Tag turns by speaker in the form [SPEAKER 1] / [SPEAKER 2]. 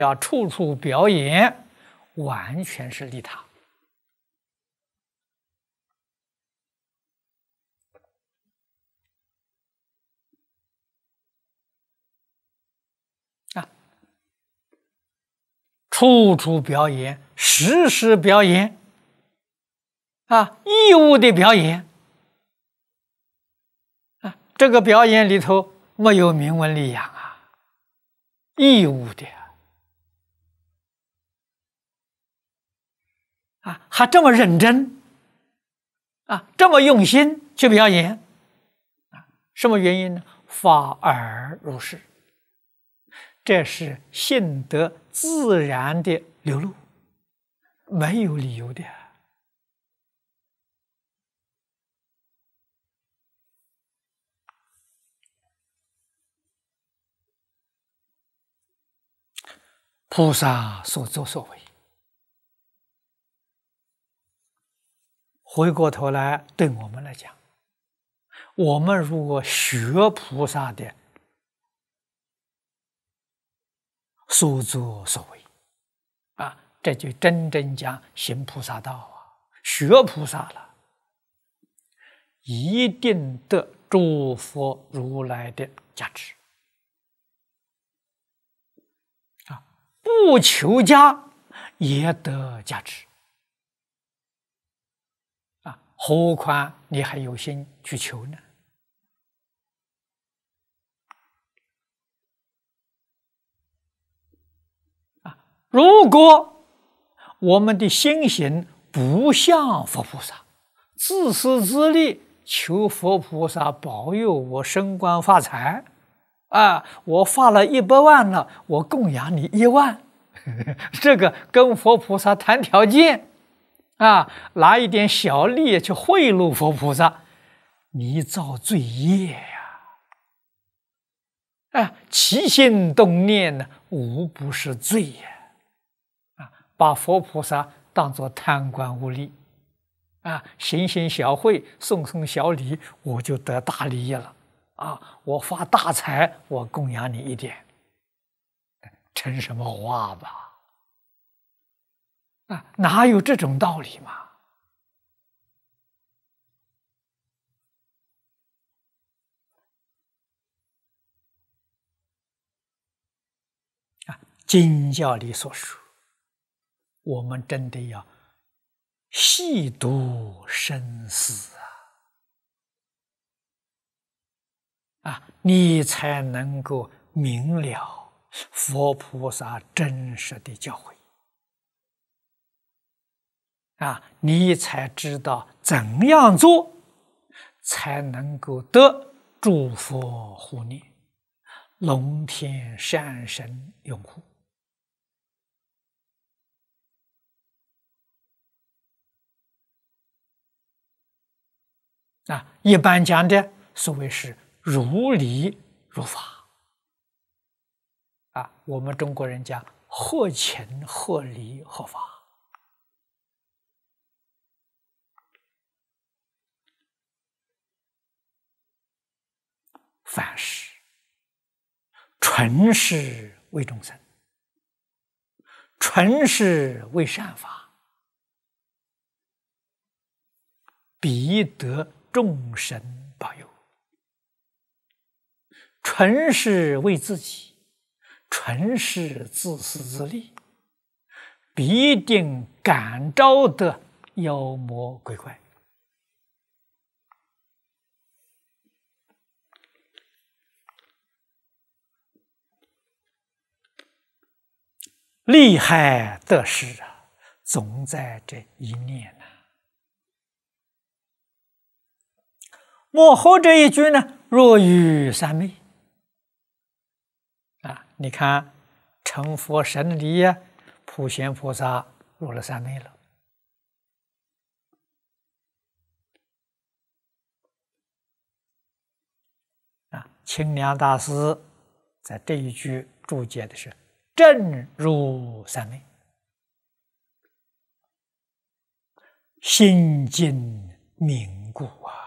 [SPEAKER 1] 要处处表演，完全是利他。处处表演，时时表演，义务的表演，这个表演里头没有名闻利养义务的还这么认真这么用心去表演什么原因呢？发而入世。这是性德自然的流露，没有理由的菩萨所作所为，回过头来对我们来讲，我们如果学菩萨的所作所为这就真正讲行菩萨道学菩萨了，一定得诸佛如来的加持不求加也得加持何况你还有心去求呢？如果我们的心行不像佛菩萨，自私自利，求佛菩萨保佑我升官发财我发了100万了，我供养你1万，这个跟佛菩萨谈条件拿一点小利去贿赂佛菩萨，你造罪业起心动念呢，无不是罪呀把佛菩萨当作贪官污吏行行小惠，送送小礼，我就得大利益了我发大财，我供养你一点，成什么话吧哪有这种道理嘛经教里所说，我们真的要细读深思你才能够明了佛菩萨真实的教诲你才知道怎样做才能够得诸佛护念，龙天善神拥护一般讲的所谓是如理如法我们中国人讲合情合理合法凡事纯是为众生，纯是为善法，必得众生保佑；纯是为自己，纯是自私自利，必定感召的妖魔鬼怪。利害得失总在这一念幕后这一句呢，若遇三昧你看成佛神力普贤菩萨入了三昧了清凉大师在这一句注解的是正入三昧，心净明故